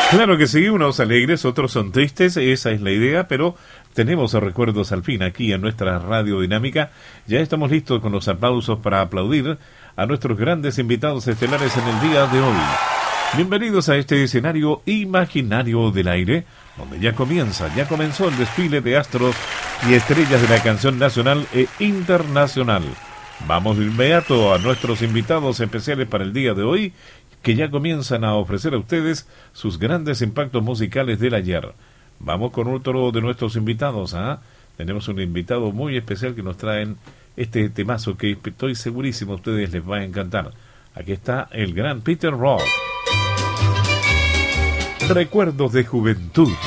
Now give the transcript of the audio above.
Claro que sí, unos alegres, otros son tristes, esa es la idea, pero tenemos recuerdos al fin aquí en nuestra radio dinámica. Ya estamos listos con los aplausos para aplaudir a nuestros grandes invitados estelares en el día de hoy. Bienvenidos a este escenario imaginario del aire, donde ya comenzó el desfile de astros y estrellas de la canción nacional e internacional. Vamos de inmediato a nuestros invitados especiales para el día de hoy, que ya comienzan a ofrecer a ustedes sus grandes impactos musicales del ayer. Vamos con otro de nuestros invitados. Tenemos un invitado muy especial que nos traen este temazo que estoy segurísimo a ustedes les va a encantar. Aquí está el gran Peter Rock. Recuerdos de juventud.